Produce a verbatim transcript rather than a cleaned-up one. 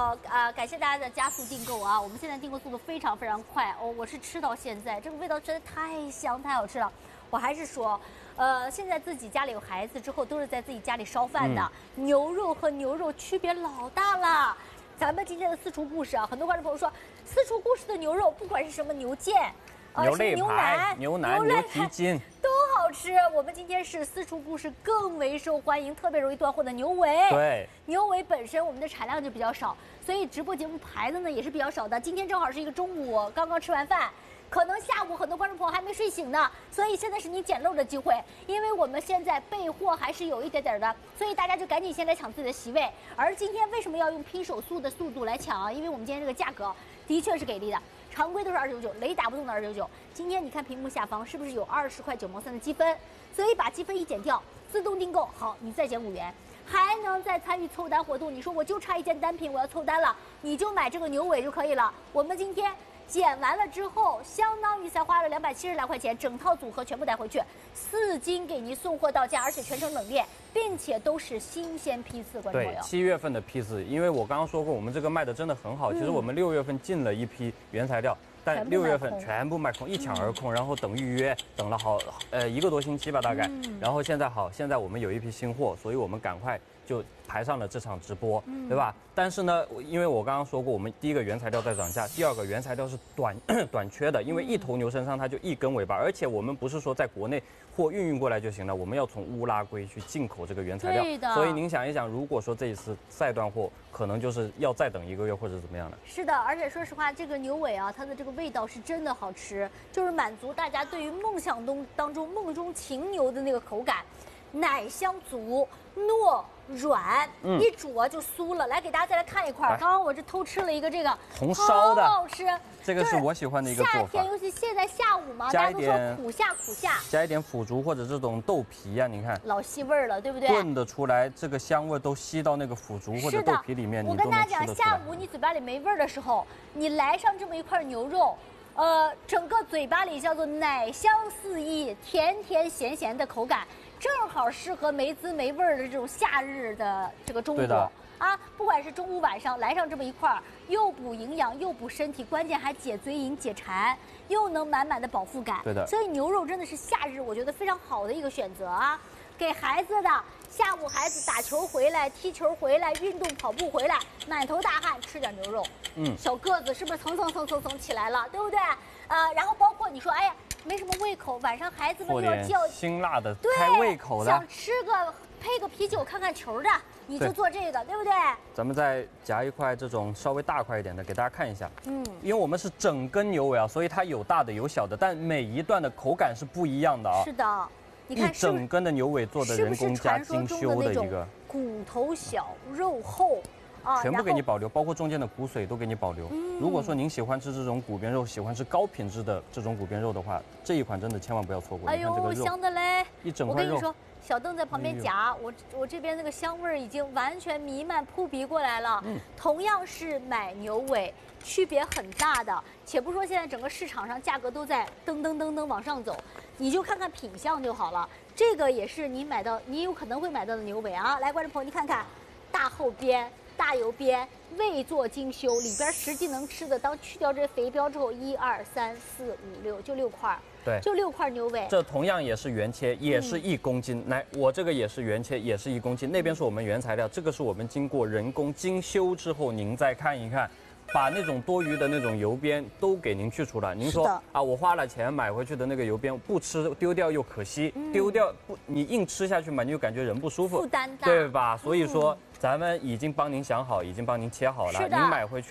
啊、呃，感谢大家的加速订购啊！我们现在订购速度非常非常快哦，我是吃到现在，这个味道真的太香太好吃了。我还是说，呃，现在自己家里有孩子之后，都是在自己家里烧饭的，嗯、牛肉和牛肉区别老大了。咱们今天的私厨故事啊，很多观众朋友说，私厨故事的牛肉不管是什么牛腱。 呃、 牛肋排、牛腩、牛蹄筋都好吃。我们今天是私厨故事更为受欢迎、特别容易断货的牛尾。 对， 牛尾本身我们的产量就比较少，所以直播节目排的呢也是比较少的。今天正好是一个中午，刚刚吃完饭，可能下午很多观众朋友还没睡醒呢，所以现在是你捡漏的机会，因为我们现在备货还是有一点点的，所以大家就赶紧先来抢自己的席位。而今天为什么要用拼手速的速度来抢啊？因为我们今天这个价格的确是给力的。 常规都是二九九，雷打不动的二九九。今天你看屏幕下方是不是有二十块九毛三的积分？所以把积分一减掉，自动订购，好，你再减五元，还能再参与凑单活动。你说我就差一件单品，我要凑单了，你就买这个牛尾就可以了。我们今天减完了之后，相当于才花了两百七十来块钱，整套组合全部带回去，四斤给您送货到家，而且全程冷链，并且都是新鲜批次，观众朋友。 对，七月份的批次，因为我刚刚说过，我们这个卖的真的很好。嗯、其实我们六月份进了一批原材料，但六月份全部卖空，一抢而空，嗯、然后等预约，等了好呃一个多星期吧，大概。嗯、然后现在好，现在我们有一批新货，所以我们赶快就排上了这场直播，嗯、对吧？但是呢，因为我刚刚说过，我们第一个原材料在涨价，第二个原材料是短短缺的，因为一头牛身上它就一根尾巴，而且我们不是说在国内货运运过来就行了，我们要从乌拉圭去进口这个原材料。 对的。 所以您想一想，如果说这一次再断货，可能就是要再等一个月或者怎么样了。 是的，而且说实话，这个牛尾啊，它的这个味道是真的好吃，就是满足大家对于梦想中当中梦中情牛的那个口感。 奶香足、糯软，嗯、一煮啊就酥了。来，给大家再来看一块。刚刚我这偷吃了一个这个红烧的， 好好吃。 这个是我喜欢的一个做法。 夏天，尤其现在下午嘛，大家都说苦夏苦夏， 加一点腐竹或者这种豆皮呀、啊，你看老吸味儿了，对不对？ 炖得出来，这个香味都吸到那个腐竹或者豆皮里面， 我跟大家讲，下午你嘴巴里没味儿的时候，你来上这么一块牛肉。 呃，整个嘴巴里叫做奶香四溢，甜甜咸咸的口感，正好适合没滋没味儿的这种夏日的这个中午啊。不管是中午晚上来上这么一块儿，又补营养又补身体，关键还解嘴瘾解馋，又能满满的饱腹感。 对的， 所以牛肉真的是夏日我觉得非常好的一个选择啊。 给孩子的，下午孩子打球回来、踢球回来、运动跑步回来，满头大汗，吃点牛肉，嗯，小个子是不是蹭蹭蹭蹭蹭起来了，对不对？呃，然后包括你说，哎呀，没什么胃口，晚上孩子们又要叫辛辣的，开胃口的， 想吃个配个啤酒看看球的，你就做这个， 对, 对不对？ 咱们再夹一块这种稍微大块一点的，给大家看一下，嗯，因为我们是整根牛尾啊，所以它有大的有小的，但每一段的口感是不一样的啊。 是的。 你看一整根的牛尾做的人工加精修的一个， 骨头小肉厚啊， 全部给你保留，包括中间的骨髓都给你保留。嗯、如果说您喜欢吃这种骨边肉，喜欢吃高品质的这种骨边肉的话，这一款真的千万不要错过。 哎呦，香的嘞！ 一整块肉。我跟你说， 小邓在旁边夹，我我这边那个香味儿已经完全弥漫扑鼻过来了。嗯，同样是买牛尾。 区别很大的，且不说现在整个市场上价格都在噔噔噔噔往上走，你就看看品相就好了。这个也是你买到，你有可能会买到的牛尾啊。来，观众朋友，你看看，大厚边、大油边，未做精修，里边实际能吃的，当去掉这肥膘之后，一二三四五六，就六块。 对， 就六块牛尾， 这同样也是原切，也是一公斤。嗯、来，我这个也是原切，也是一公斤。那边是我们原材料，这个是我们经过人工精修之后，您再看一看。 把那种多余的那种油边都给您去除了。您说啊，我花了钱买回去的那个油边不吃丢掉又可惜，嗯、丢掉不你硬吃下去嘛，你就感觉人不舒服， 负担大， 对吧？所以说、嗯、咱们已经帮您想好，已经帮您切好了，您买回去